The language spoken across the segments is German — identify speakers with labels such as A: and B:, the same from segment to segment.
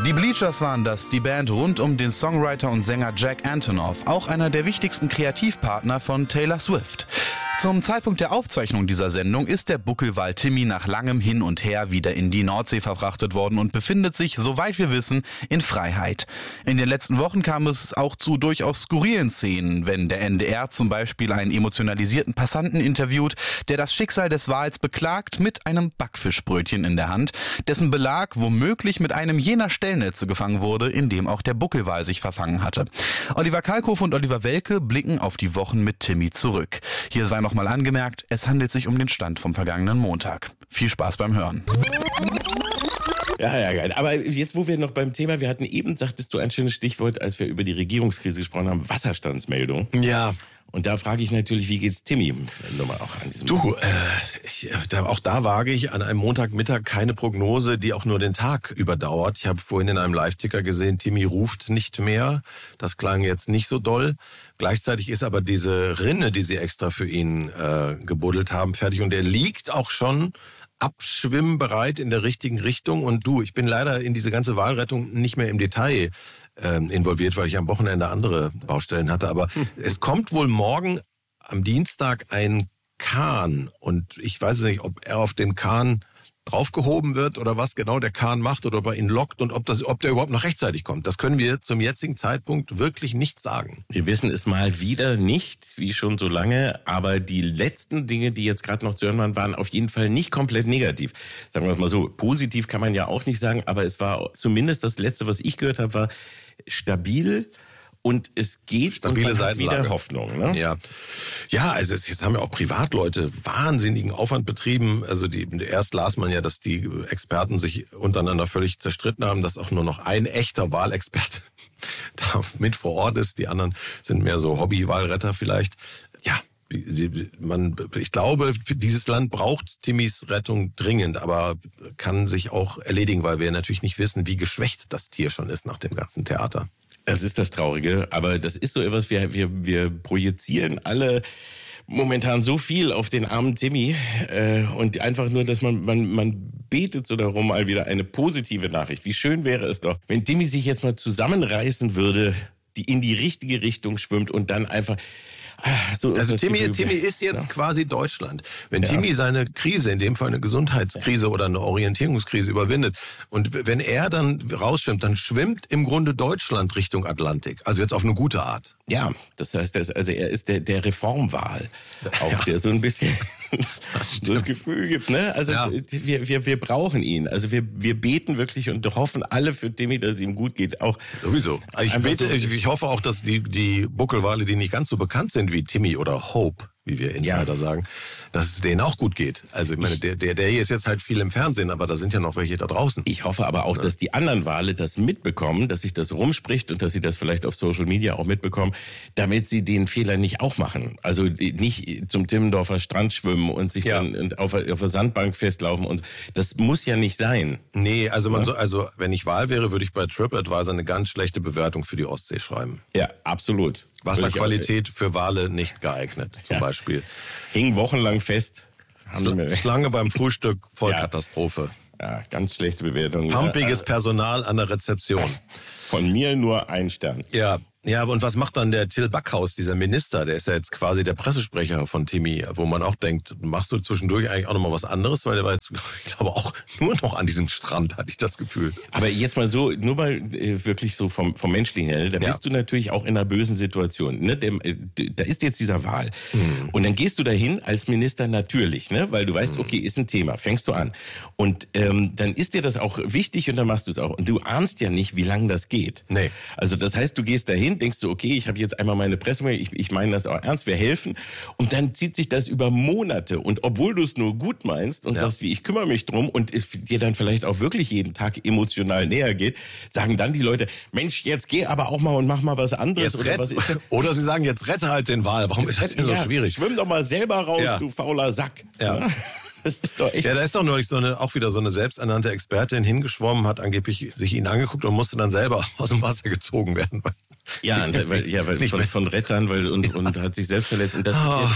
A: Die Bleachers waren das, die Band rund um den Songwriter und Sänger Jack Antonoff, auch einer der wichtigsten Kreativpartner von Taylor Swift. Zum Zeitpunkt der Aufzeichnung dieser Sendung ist der Buckelwal Timmy nach langem Hin und Her wieder in die Nordsee verfrachtet worden und befindet sich, soweit wir wissen, in Freiheit. In den letzten Wochen kam es auch zu durchaus skurrilen Szenen, wenn der NDR zum Beispiel einen emotionalisierten Passanten interviewt, der das Schicksal des Wals beklagt mit einem Backfischbrötchen in der Hand, dessen Belag womöglich mit einem jener Stellnetze gefangen wurde, in dem auch der Buckelwal sich verfangen hatte. Oliver Kalkofe und Oliver Welke blicken auf die Wochen mit Timmy zurück. Hier sei noch mal angemerkt, es handelt sich um den Stand vom vergangenen Montag. Viel Spaß beim Hören.
B: Ja, geil. Aber jetzt, wo wir noch beim Thema, wir hatten eben, sagtest du ein schönes Stichwort, als wir über die Regierungskrise gesprochen haben, Wasserstandsmeldung.
C: Ja.
B: Und da frage ich natürlich, wie geht's Timmy? Nochmal auch an diesem
C: Auch da wage ich an einem Montagmittag keine Prognose, die auch nur den Tag überdauert. Ich habe vorhin in einem Live-Ticker gesehen, Timmy ruft nicht mehr. Das klang jetzt nicht so doll. Gleichzeitig ist aber diese Rinne, die sie extra für ihn gebuddelt haben, fertig. Und er liegt auch schon abschwimmbereit in der richtigen Richtung. Und ich bin leider in diese ganze Wahlrettung nicht mehr im Detail involviert, weil ich am Wochenende andere Baustellen hatte. Aber es kommt wohl morgen am Dienstag ein Kahn. Und ich weiß nicht, ob er auf den Kahn draufgehoben wird oder was genau der Kahn macht oder ob er ihn lockt und ob der überhaupt noch rechtzeitig kommt. Das können wir zum jetzigen Zeitpunkt wirklich nicht sagen.
B: Wir wissen es mal wieder nicht, wie schon so lange, aber die letzten Dinge, die jetzt gerade noch zu hören waren, waren auf jeden Fall nicht komplett negativ. Sagen wir es mal so, positiv kann man ja auch nicht sagen, aber es war zumindest das Letzte, was ich gehört habe, war stabil. Und es geht
C: stabile
B: und man hat
C: Seitenlage.
B: wieder Hoffnung, ne?
C: Ja, also jetzt haben ja auch Privatleute wahnsinnigen Aufwand betrieben. Also erst las man ja, dass die Experten sich untereinander völlig zerstritten haben, dass auch nur noch ein echter Wahlexperte da mit vor Ort ist. Die anderen sind mehr so Hobby-Wahlretter vielleicht. Ja, ich glaube, dieses Land braucht Timmys Rettung dringend, aber kann sich auch erledigen, weil wir natürlich nicht wissen, wie geschwächt das Tier schon ist nach dem ganzen Theater.
B: Das ist das Traurige, aber das ist so etwas, wir projizieren alle momentan so viel auf den armen Timmy und einfach nur, dass man betet so darum, mal wieder eine positive Nachricht. Wie schön wäre es doch, wenn Timmy sich jetzt mal zusammenreißen würde, die in die richtige Richtung schwimmt und dann einfach...
C: Also Timmy ist jetzt quasi Deutschland. Wenn Timmy seine Krise, in dem Fall eine Gesundheitskrise oder eine Orientierungskrise überwindet und wenn er dann rausschwimmt, dann schwimmt im Grunde Deutschland Richtung Atlantik. Also jetzt auf eine gute Art.
B: Ja, das heißt, er ist der Reformwal, auch der so ein bisschen das Gefühl gibt, ne? Also wir brauchen ihn. Also wir beten wirklich und hoffen alle für Timmy, dass es ihm gut geht. Auch
C: sowieso. Ich hoffe auch, dass die Buckelwale, die nicht ganz so bekannt sind wie Timmy oder Hope, wie wir Insider sagen, dass es denen auch gut geht. Also ich meine, der hier ist jetzt halt viel im Fernsehen, aber da sind ja noch welche da draußen.
B: Ich hoffe aber auch, dass die anderen Wale das mitbekommen, dass sich das rumspricht und dass sie das vielleicht auf Social Media auch mitbekommen, damit sie den Fehler nicht auch machen. Also nicht zum Timmendorfer Strand schwimmen und sich dann auf der Sandbank festlaufen. Und das muss ja nicht sein.
C: Nee, also wenn ich Wal wäre, würde ich bei TripAdvisor eine ganz schlechte Bewertung für die Ostsee schreiben.
B: Ja, absolut.
C: Wasserqualität für Wale nicht geeignet, zum Beispiel.
B: Hing wochenlang fest.
C: Schlange beim Frühstück, Vollkatastrophe.
B: Ja, ganz schlechte Bewertung.
C: Pumpiges Personal an der Rezeption.
B: Von mir nur 1 Stern.
C: Ja, und was macht dann der Till Backhaus, dieser Minister? Der ist ja jetzt quasi der Pressesprecher von Timmy, wo man auch denkt, machst du zwischendurch eigentlich auch nochmal was anderes? Weil der war jetzt, ich glaube, auch nur noch an diesem Strand, hatte ich das Gefühl.
B: Aber jetzt mal so, nur mal wirklich so vom Menschlichen her, da bist du natürlich auch in einer bösen Situation. Ne? Da ist jetzt dieser Wal. Und dann gehst du dahin als Minister natürlich, ne? Weil du weißt, okay, ist ein Thema, fängst du an. Und dann ist dir das auch wichtig und dann machst du es auch. Und du ahnst ja nicht, wie lange das geht.
C: Nee.
B: Also das heißt, du gehst dahin, denkst du, okay, ich habe jetzt einmal meine Pressemeldung, ich meine das auch ernst, wir helfen. Und dann zieht sich das über Monate. Und obwohl du es nur gut meinst und sagst, wie ich kümmere mich drum und es dir dann vielleicht auch wirklich jeden Tag emotional näher geht, sagen dann die Leute, Mensch, jetzt geh aber auch mal und mach mal was anderes.
C: Oder sie sagen, jetzt rette halt den Wal. Warum ist das denn so schwierig?
B: Schwimm doch mal selber raus, du fauler Sack.
C: Ja. Das ist doch echt. Ja, da ist doch neulich auch wieder so eine selbsternannte Expertin hingeschwommen, hat angeblich sich ihn angeguckt und musste dann selber aus dem Wasser gezogen werden.
B: Weil von Rettern und hat sich selbst verletzt. Und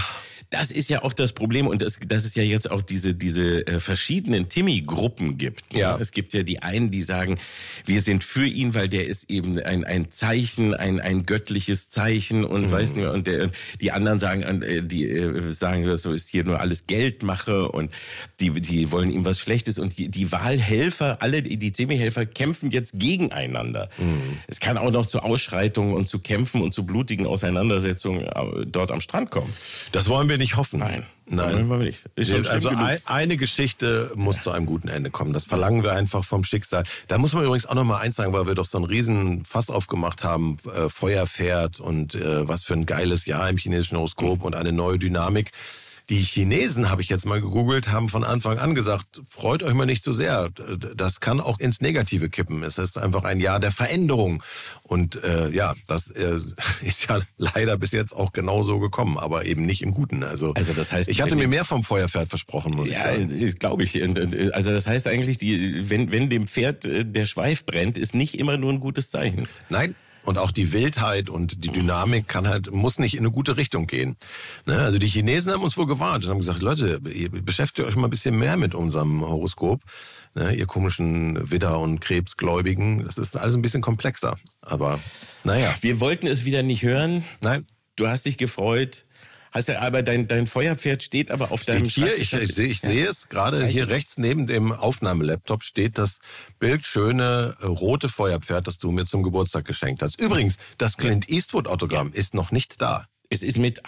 B: Das ist ja auch das Problem und dass es ja jetzt auch diese verschiedenen Timmy-Gruppen gibt. Ne?
C: Ja.
B: Es gibt ja die einen, die sagen, wir sind für ihn, weil der ist eben ein Zeichen, ein göttliches Zeichen und weiß nicht mehr. Und die anderen sagen, so ist hier nur alles Geldmache und die wollen ihm was Schlechtes und die Wahlhelfer, alle die Timmy-Helfer kämpfen jetzt gegeneinander. Es kann auch noch zu Ausschreitungen und zu Kämpfen und zu blutigen Auseinandersetzungen dort am Strand kommen.
C: Das wollen wir nicht hoffen.
B: Nein.
C: Nein.
B: Wollen wir nicht. Ist schon
C: Also
B: genug.
C: eine Geschichte muss zu einem guten Ende kommen. Das verlangen wir einfach vom Schicksal. Da muss man übrigens auch noch mal eins sagen, weil wir doch so einen riesen Fass aufgemacht haben. Feuerpferd und was für ein geiles Jahr im chinesischen Horoskop und eine neue Dynamik. Die Chinesen, habe ich jetzt mal gegoogelt, haben von Anfang an gesagt, freut euch mal nicht so sehr. Das kann auch ins Negative kippen. Es ist einfach ein Jahr der Veränderung. Und das ist ja leider bis jetzt auch genauso gekommen, aber eben nicht im Guten. Also
B: das heißt,
C: ich hatte mir mehr vom Feuerpferd versprochen, muss ich sagen.
B: Ja, glaube ich. Also das heißt eigentlich, wenn dem Pferd der Schweif brennt, ist nicht immer nur ein gutes Zeichen.
C: Nein. Und auch die Wildheit und die Dynamik muss nicht in eine gute Richtung gehen. Ne? Also die Chinesen haben uns wohl gewarnt und haben gesagt, Leute, ihr beschäftigt euch mal ein bisschen mehr mit unserem Horoskop. Ne? Ihr komischen Widder- und Krebsgläubigen. Das ist alles ein bisschen komplexer. Aber naja.
B: Wir wollten es wieder nicht hören.
C: Nein.
B: Du hast dich gefreut. Aber dein Feuerpferd steht aber auf deinem
C: Schreibtisch. Ich sehe es gerade hier rechts neben dem Aufnahmelaptop steht das bildschöne rote Feuerpferd, das du mir zum Geburtstag geschenkt hast. Übrigens, das Clint Eastwood-Autogramm ist noch nicht da.
B: Es ist mit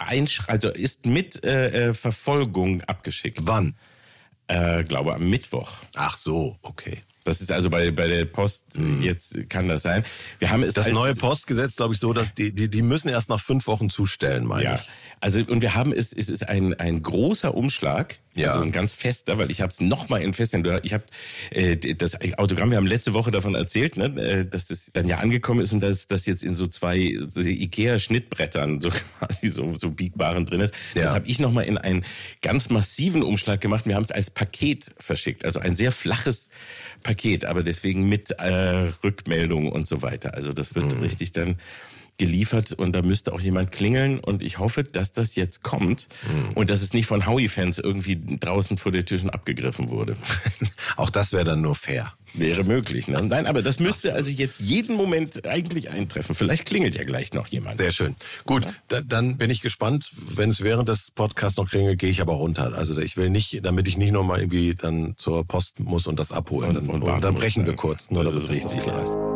B: Verfolgung abgeschickt.
C: Wann?
B: Glaube am Mittwoch.
C: Ach so, okay.
B: Das ist also bei der Post, jetzt kann das sein. Wir haben es
C: das neue Postgesetz, glaube ich, so, dass die müssen erst nach 5 Wochen zustellen, meine ich.
B: Also und wir haben es ist ein großer Umschlag, also ein ganz fester, weil ich habe es nochmal in festen. Ich habe das Autogramm, wir haben letzte Woche davon erzählt, ne, dass das dann ja angekommen ist und dass das jetzt in so 2 Ikea-Schnittbrettern so quasi so biegbaren drin ist. Ja. Das habe ich nochmal in einen ganz massiven Umschlag gemacht. Wir haben es als Paket verschickt, also ein sehr flaches Paket, aber deswegen mit Rückmeldung und so weiter. Also das wird richtig dann geliefert und da müsste auch jemand klingeln und ich hoffe, dass das jetzt kommt und dass es nicht von Howie-Fans irgendwie draußen vor der Tür schon abgegriffen wurde.
C: Auch das wäre dann nur fair.
B: Wäre möglich, ne? Nein, aber das müsste also jetzt jeden Moment eigentlich eintreffen. Vielleicht klingelt ja gleich noch jemand.
C: Sehr schön. Gut, dann bin ich gespannt. Wenn es während des Podcasts noch klingelt, gehe ich aber runter. Also ich will nicht, damit ich nicht nochmal irgendwie dann zur Post muss und das abholen. Und dann brechen wir kurz. Nur, dass es richtig klar ist.